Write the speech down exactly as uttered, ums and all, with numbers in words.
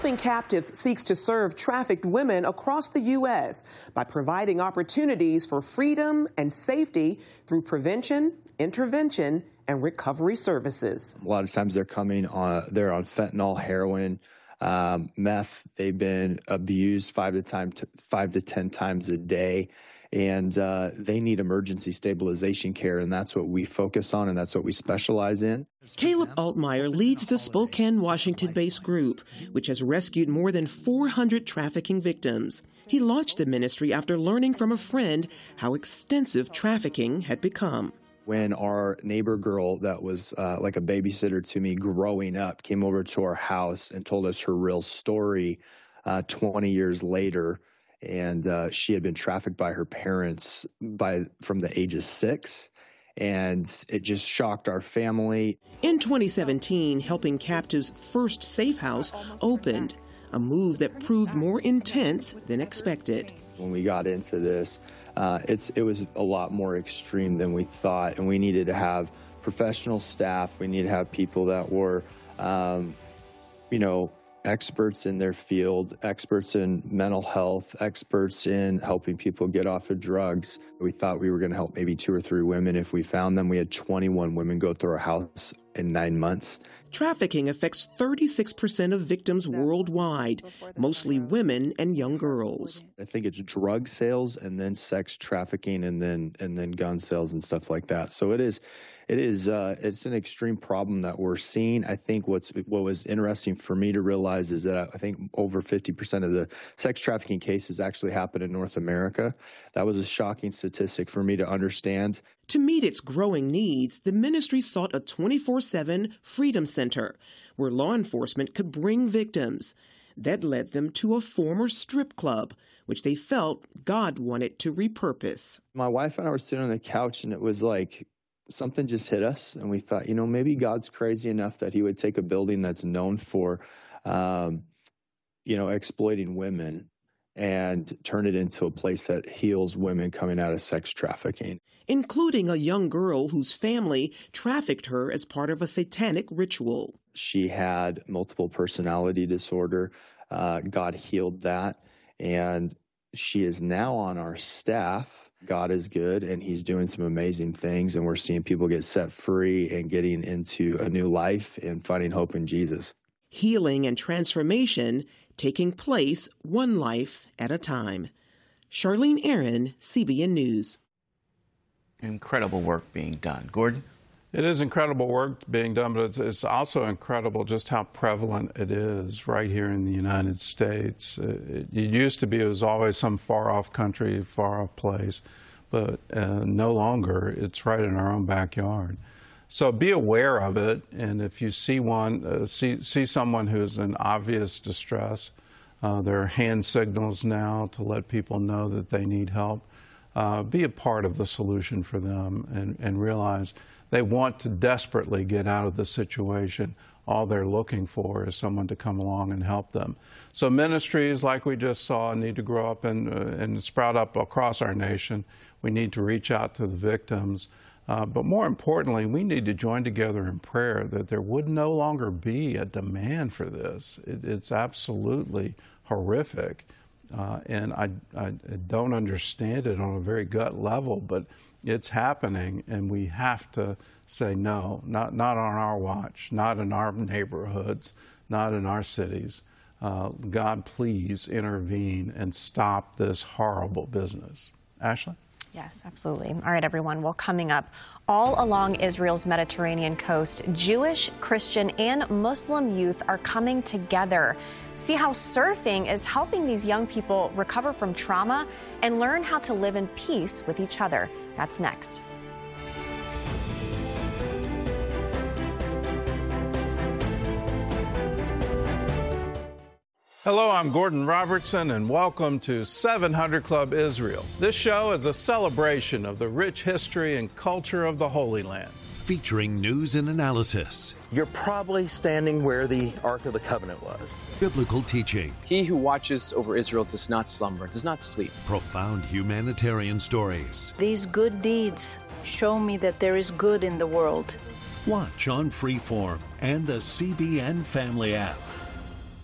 Helping Captives seeks to serve trafficked women across the U S by providing opportunities for freedom and safety through prevention, intervention, and recovery services. A lot of times they're coming on, they're on fentanyl, heroin, um, meth. They've been abused five to time, five to ten times a day. And uh, they need emergency stabilization care, and that's what we focus on, and that's what we specialize in. Caleb Altmeyer leads the Spokane, Washington-based group, which has rescued more than four hundred trafficking victims. He launched the ministry after learning from a friend how extensive trafficking had become. When our neighbor girl that was uh, like a babysitter to me growing up came over to our house and told us her real story uh, twenty years later, and uh, she had been trafficked by her parents by from the age of six, and it just shocked our family. In twenty seventeen, Helping Captives' first safe house opened, a move that proved more intense than expected. When we got into this, uh, it's it was a lot more extreme than we thought, and we needed to have professional staff. We needed to have people that were, um, you know, experts in their field, experts in mental health, experts in helping people get off of drugs. We thought we were going to help maybe two or three women if we found them. We had twenty-one women go through our house in nine months. Trafficking affects thirty-six percent of victims worldwide, mostly women and young girls. I think it's drug sales and then sex trafficking and then and then gun sales and stuff like that. So it is it is uh, it's an extreme problem that we're seeing. I think what's what was interesting for me to realize is that I think over fifty percent of the sex trafficking cases actually happen in North America. That was a shocking statistic for me to understand. To meet its growing needs, the ministry sought a twenty-four seven Freedom Center where law enforcement could bring victims. That led them to a former strip club, which they felt God wanted to repurpose. My wife and I were sitting on the couch, and it was like something just hit us, and we thought, you know, maybe God's crazy enough that he would take a building that's known for, um, you know, exploiting women and turn it into a place that heals women coming out of sex trafficking. Including a young girl whose family trafficked her as part of a satanic ritual. She had multiple personality disorder. Uh, God healed that, and she is now on our staff. God is good, and he's doing some amazing things, and we're seeing people get set free and getting into a new life and finding hope in Jesus. Healing and transformation taking place one life at a time. Charlene Aaron, C B N News. Incredible work being done. Gordon? It is incredible work being done, but it's, it's also incredible just how prevalent it is right here in the United States. It, it used to be it was always some far-off country, far-off place, but uh, no longer. It's right in our own backyard. So be aware of it, and if you see one, uh, see, see someone who's in obvious distress, uh, there are hand signals now to let people know that they need help. Uh, be a part of the solution for them and, and realize they want to desperately get out of the situation. All they're looking for is someone to come along and help them. So ministries like we just saw need to grow up and, uh, and sprout up across our nation. We need to reach out to the victims. Uh, but more importantly, we need to join together in prayer that there would no longer be a demand for this. It, it's absolutely horrific. Uh, and I, I don't understand it on a very gut level, but it's happening, and we have to say no, not, not on our watch, not in our neighborhoods, not in our cities. Uh, God, please intervene and stop this horrible business. Ashley? Yes, absolutely. All right, everyone. Well, coming up, all along Israel's Mediterranean coast, Jewish, Christian, and Muslim youth are coming together. See how surfing is helping these young people recover from trauma and learn how to live in peace with each other. That's next. Hello, I'm Gordon Robertson, and welcome to seven hundred Club Israel. This show is a celebration of the rich history and culture of the Holy Land. Featuring news and analysis. You're probably standing where the Ark of the Covenant was. Biblical teaching. He who watches over Israel does not slumber, does not sleep. Profound humanitarian stories. These good deeds show me that there is good in the world. Watch on Freeform and the C B N Family app.